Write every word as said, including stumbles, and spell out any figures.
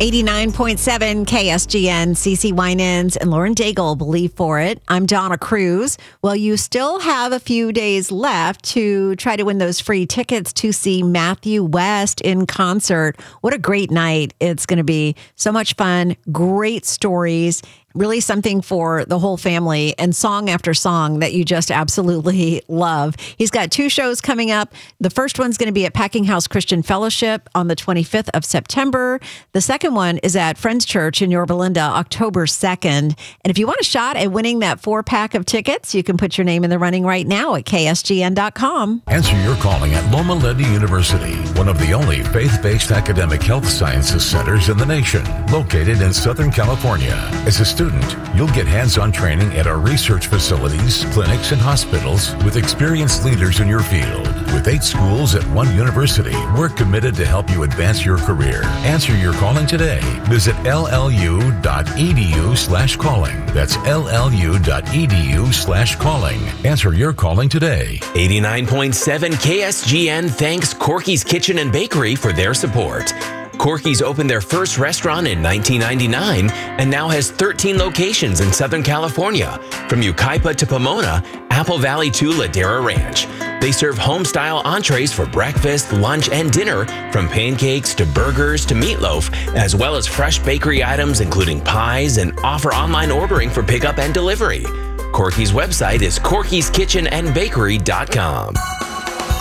eighty-nine point seven K S G N, Cece Winans and Lauren Daigle believe for it. I'm Donna Cruz. Well, you still have a few days left to try to win those free tickets to see Matthew West in concert. What a great night it's going to be. So much fun, great stories. Really something for the whole family, and song after song that you just absolutely love. He's got two shows coming up. The first one's going to be at Packing House Christian Fellowship on the twenty-fifth of September. The second one is at Friends Church in Yorba Linda, October second. And if you want a shot at winning that four pack of tickets, you can put your name in the running right now at K S G N dot com. Answer your calling at Loma Linda University, one of the only faith-based academic health sciences centers in the nation, located in Southern California. As a student, you'll get hands-on training at our research facilities, clinics, and hospitals with experienced leaders in your field. With eight schools at one university, we're committed to help you advance your career. Answer your calling today. Visit L L U dot E D U slash calling. That's L L U dot E D U slash calling. Answer your calling today. eighty-nine point seven K S G N thanks Corky's Kitchen and Bakery for their support. Corky's opened their first restaurant in nineteen ninety-nine and now has thirteen locations in Southern California, from Yucaipa to Pomona, Apple Valley to Ladera Ranch. They serve home-style entrees for breakfast, lunch, and dinner, from pancakes to burgers to meatloaf, as well as fresh bakery items including pies, and offer online ordering for pickup and delivery. Corky's website is corkys kitchen and bakery dot com.